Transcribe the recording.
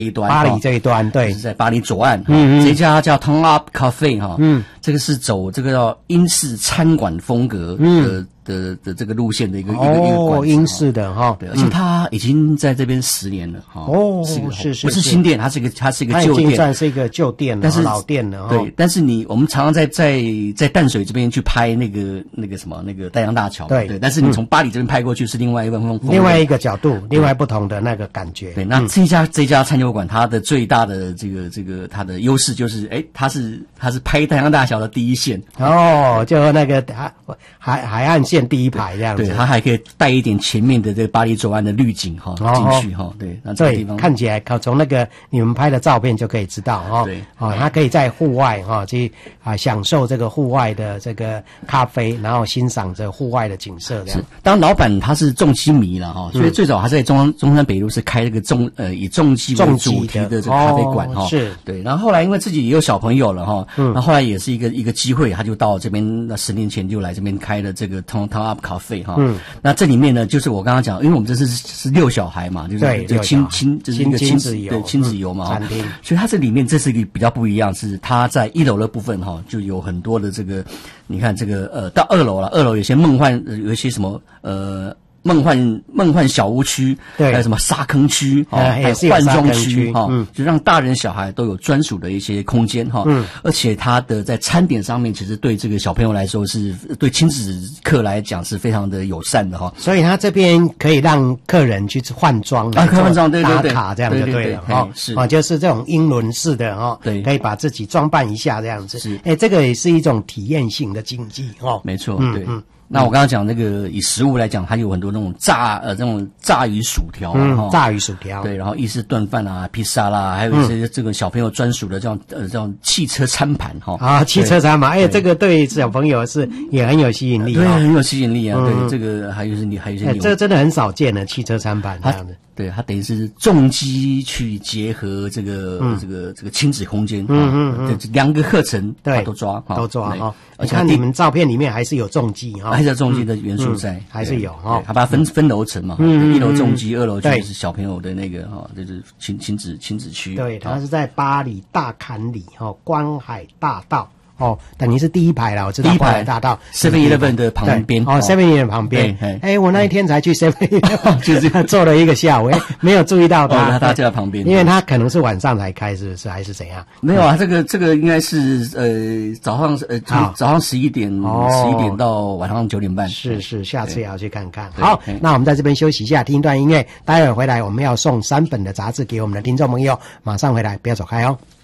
一端， 巴黎这一端，对， 就是在巴黎左岸，这家叫 Turn Up Cafe 哈，这个是走这个叫英式餐馆风格的这个路线的一个馆， 英式的哈， 对，而且它已经在这边10年了哈，是不是新店，它是一个旧店， 算是一个旧店了，但是老店了， 对，但是我们常常在淡水这边去拍那个什么那个丹阳大桥，对，但是你从巴黎这边拍过去是另外一个角度，另外不同的那个感觉， 对，那这家餐酒馆它的最大的这个它的优势就是，它是拍丹阳大桥的第一线， 就那个海岸线第一排这样子， 对，它还可以带一点前面的这个巴黎左岸的滤景哈进去哈，对，那这个地方看起来从那个你们拍的照片就可以知道哈，对，它可以在户外哈去享受这个户外的这个咖啡，然后欣赏着户外的景色这样。 当然老板他是重机迷了哈，所以最早他在中山北路是开这个以重机为主题的这个咖啡馆哈，是对，然后后来因为自己也有小朋友了哈，那后来也是一个机会，他就到这边10年前就来这边开了这个 Turn Up Cafe 哈，那这里面呢就是我刚刚讲，因为我们这是6小孩嘛，就是这就是一个亲子游嘛，餐厅，所以它这里面这是一个比较不一样，是它在1楼的部分哈，就有很多的这个，你看这个到2楼了，2楼有些有一些什么梦幻小屋区，对，还有什么沙坑区，还有换装区，就让大人小孩都有专属的一些空间哈。而且它的在餐点上面，其实对这个小朋友来说是对亲子客来讲是非常的友善的哈。 所以它这边可以让客人去换装， 换装对打卡这样就对了哈。 是就是这种英伦式的哈，对，可以把自己装扮一下这样子。是，这个也是一种体验型的经济哈。 没错，对。那我刚刚讲那个以食物来讲，它有很多那种这种炸鱼薯条啊， 炸鱼薯条， 对，然后意式炖饭啊、披萨啦，还有一些这个小朋友专属的这种汽车餐盘哈。 汽车餐盘，这个对小朋友也很有吸引力， 对，很有吸引力啊。对，这个还有一些这真的很少见的汽车餐盘这样的。 对，它等于是重机去结合这个亲子空间，2个课程对都抓哈。 而且看你们照片里面还是有重机哈， 还是有重机的元素在， 还是有哈。 它把它分楼层嘛，1楼重机，2楼就是小朋友的那个哈，就是亲子区。 对，它是在巴黎大坎里观海大道。等于是第一排了，我知道。第一排大道 7-Eleven 的旁边。 7-Eleven 旁边。我那一天才去 7-Eleven， 就是坐了1个下午，没有注意到它。 它就在旁边。 因为它可能是晚上才开，是不是？还是怎样？ 没有啊，这个应该是早上11点到晚上9点半。 是，下次也要去看看。好，那我们在这边休息一下，听一段音乐。待会儿回来，我们要送3本的杂志给我们的听众朋友，马上回来，不要走开哦。